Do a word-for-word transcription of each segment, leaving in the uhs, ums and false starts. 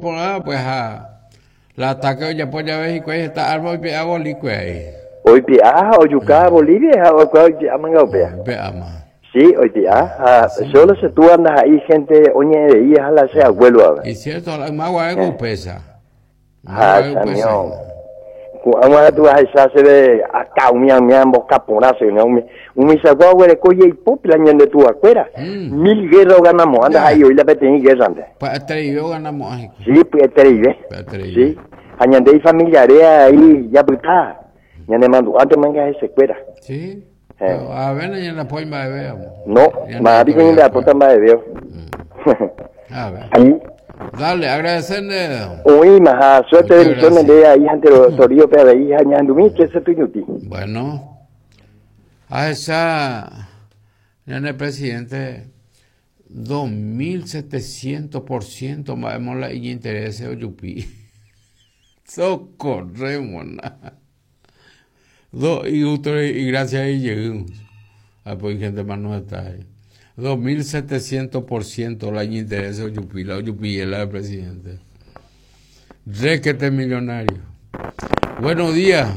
temporada, pues a la ataque ya pues ya ves y pues está algo y pega bolicue ahí. Hoy pia, hoy yuca Bolivia, hoy hoy pia manga pia. Veamos. Sí, hoy pia, solo se tú andas ahí gente, oye, de hija la sea abuelo a ver. Y cierto, la más guay pesa. Ah, chamión. Cuando tú vas a esa se ve acá un mian mian boca ponazo, ¿no? Un misagua güey coye y pop la ñande tú afuera. Mil guerras ganamos, andas ahí hoy la petení guerra antes. Para yo ganamos ahí. Sí, pues te sí. Añande y familiares ahí ya puta. Ya le mando antes manga ese cuera. Sí. A ver, ya la poima de veo. No, más bien la puta más de veo. A ver. Ahí. Dale, agradecerle. Uy, maja, suerte de bendiciones de ahí ante los torillos pero ahí añando mi que se tuñuti. Bueno. A esa en el presidente dos mil setecientos por ciento más hemos la interés de Yupi. Socorremos nada. Do, y, y gracias a ellos, a pues gente más no está ahí. dos mil setecientos por ciento la interés de Yupi, la Yupi es la presidente. Requete millonario. Buenos días.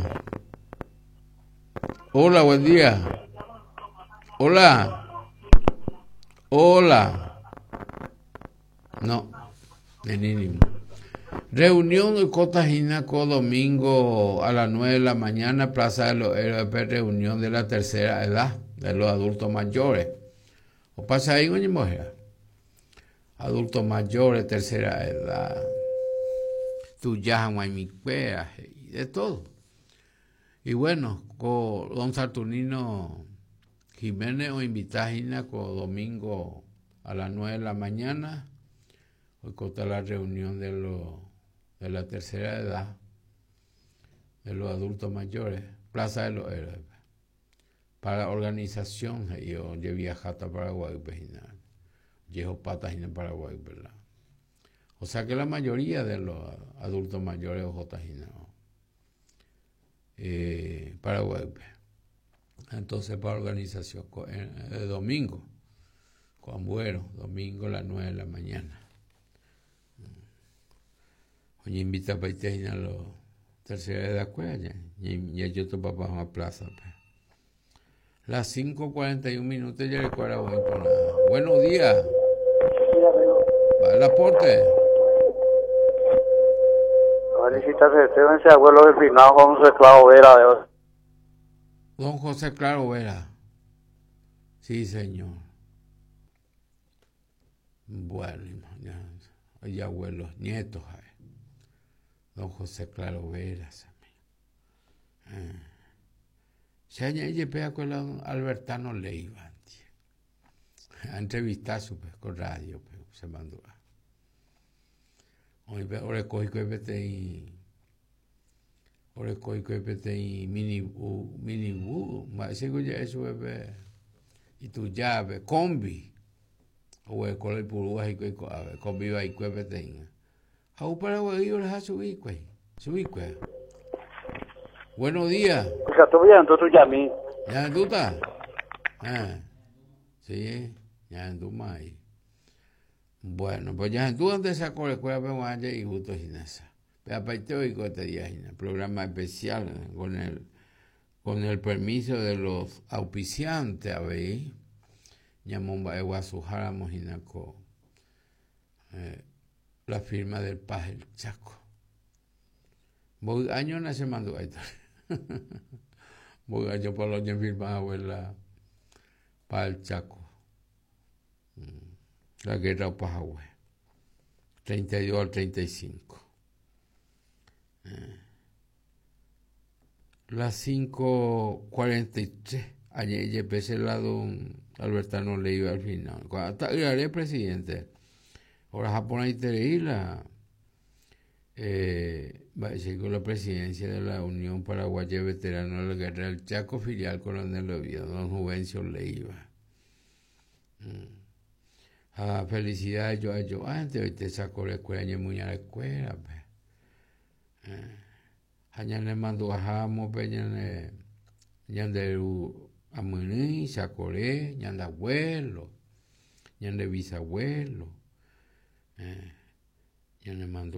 Hola, buen día. Hola. Hola. No, de mínimo. Reunión de Cotajinaco domingo a las nueve de la mañana, Plaza de los Héroes, reunión de la tercera edad, de los adultos mayores. ¿O pasa ahí, doña mujer? Adultos mayores, tercera edad. Tu ya, y de todo. Y bueno, con don Saturnino Jiménez o invitáis con domingo a las nueve de la mañana. Hoy está la reunión de los de la tercera edad, de los adultos mayores, Plaza de los Héroes, para la organización. Yo he viajado a Paraguay, llevo patas en Paraguay, ¿verdad? O sea que la mayoría de los adultos mayores o jotajinados eh, Paraguay. Entonces, para organización, el domingo, con bueno, domingo a las nueve de la mañana. Oye, invita para irte a la tercera edad, y yo te papá a la plaza. Las cinco cuarenta y un minutos ya le cuadra voy por nada. Buenos días. Va el aporte. Felicitaciones, ese abuelo del final, José Claro Vera de hoy. Don José Claro Vera. Sí, señor. Bueno, ya, ya abuelos, nietos. Don José Claro Vera. Se ha llegado con el Albertano Leiva. A entrevistar con radio, se mandó. Ahora cogí que vete y. Ahora cogí que vete y mini bu. Más seguro ya eso bebé. Y tu llave, combi. O el color puro, y que combi va y que vete. Aún para huevo les ha subido, güey. Subido, güey. Buenos días. Escucha, tú bien, tú ya a mí. ¿Ya tú estás? Ah, sí, ya tú más. Bueno, pues ya tú antes sacó la escuela de y justo ginesa. Pero aparte hoy con este día, programa especial con el, con el permiso de los auspiciantes, a ver, llamamos a Guasujara Mojinaco. Eh, la firma del Paz el Chaco. Voy año no se mandó ahí. Voy año por los años firmado en la Paz el Chaco. La guerra de Pajagüe. treinta y dos al treinta y cinco. Las cinco cuarenta y tres. Ayer ya empecé el lado Albertano le iba al final. Cuando el presidente. Ahora Japón hay que la eh, va a decir con la presidencia de la Unión Paraguaya Veterano de la Guerra del Chaco, filial Coronel Oviedo, don Juvencio Leiva. Mm. Ah, felicidades yo a yo antes, hoy te sacó la escuela, ya muy a la escuela. Allá le mandó a Jamo, ya le ya de a Muní, Sacoré, ya de abuelo, ya de bisabuelo. Ya le mandó